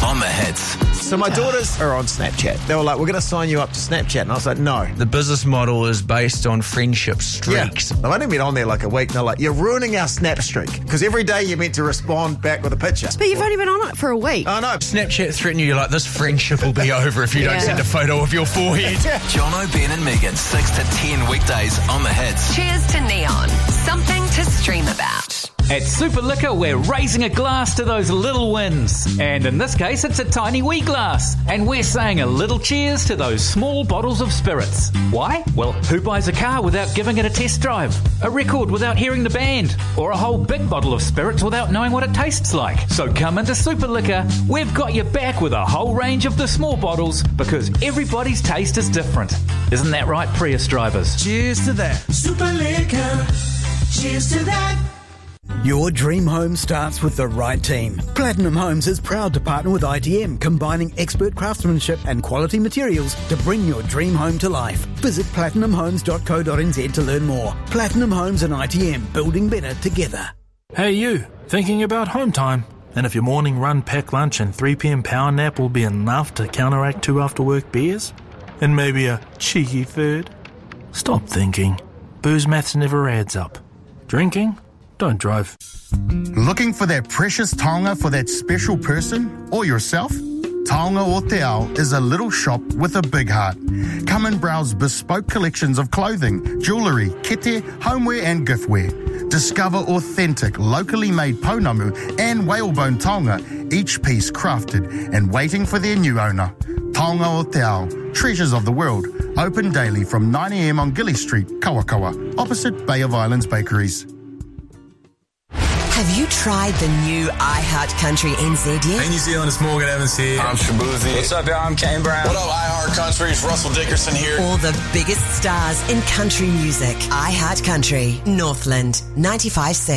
on the hits. So my daughters are on Snapchat. They were like, we're going to sign you up to Snapchat. And I was like, no. The business model is based on friendship streaks. Yeah. I've only been on there like a week. And they're like, you're ruining our Snap streak. Because every day you're meant to respond back with a picture. But you've only been on it for a week. Oh, no. Snapchat threaten you, you're like, this friendship will be over if you don't send a photo of your forehead. Jono, Ben and Megan, 6 to 10 weekdays on the hits. Cheers to Neon. Something to stream about. At Super Liquor, we're raising a glass to those little wins. And in this case, it's a tiny wee glass. And we're saying a little cheers to those small bottles of spirits. Why? Well, who buys a car without giving it a test drive? A record without hearing the band? Or a whole big bottle of spirits without knowing what it tastes like? So come into Super Liquor. We've got your back with a whole range of the small bottles because everybody's taste is different. Isn't that right, Prius drivers? Cheers to that. Super Liquor. Cheers to that. Your dream home starts with the right team. Platinum Homes is proud to partner with ITM, combining expert craftsmanship and quality materials to bring your dream home to life. Visit platinumhomes.co.nz to learn more. Platinum Homes and ITM, building better together. Hey you, thinking about home time? And if your morning run, pack lunch and 3 p.m. power nap will be enough to counteract 2 after-work beers? And maybe a cheeky third? Stop thinking. Booze maths never adds up. Drinking? Don't drive. Looking for that precious taonga for that special person or yourself? Taonga o Te Ao is a little shop with a big heart. Come and browse bespoke collections of clothing, jewellery, kete, homeware and giftware. Discover authentic, locally made pounamu and whalebone taonga, each piece crafted and waiting for their new owner. Taonga o Te Ao, Treasures of the World, open daily from 9 a.m. on Gilly Street, Kawakawa, opposite Bay of Islands Bakeries. Have you tried the new iHeart Country NZ yet? Hey New Zealand, it's Morgan Evans here. I'm Shabuzi. What's up, y'all? I'm Kane Brown. What up, iHeart Country? It's Russell Dickerson here. All the biggest stars in country music. iHeart Country, Northland, 95.6.